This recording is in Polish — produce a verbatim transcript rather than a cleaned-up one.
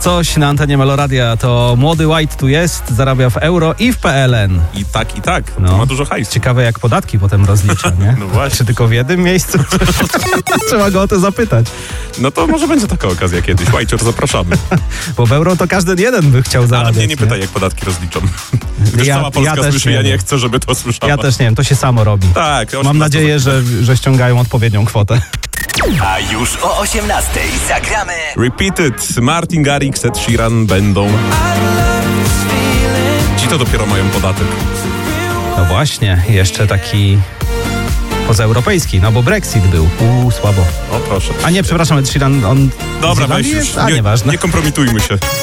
Coś na antenie Meloradia, to młody White tu jest, zarabia w euro i w P L N. I tak, i tak. No. To ma dużo hajsu. Ciekawe, jak podatki potem rozlicza, nie? No właśnie. Czy tylko w jednym miejscu? Trzeba go o to zapytać. No to może będzie taka okazja kiedyś. Łajcior, zapraszamy. Bo w euro to każdy jeden by chciał zarabiać. Ale mnie nie pytaj, nie? jak podatki rozliczą. Gdyż Ja- cała Polska ja też słyszy, nie ja nie wiem. chcę, żeby to słyszała. Ja też nie wiem, to się samo robi. Tak. Mam nadzieję, że, że ściągają odpowiednią kwotę. A już o osiemnastej zagramy Repeated. Martin Garrix, Ed Sheeran będą. Ci to dopiero mają podatek. No właśnie, jeszcze taki pozaeuropejski, no bo Brexit był. Uuu, słabo. O proszę. A nie, przepraszam, Ed Sheeran, on Dobra, z weź Irlandii już. jest? A, nie, nieważne. nie kompromitujmy się.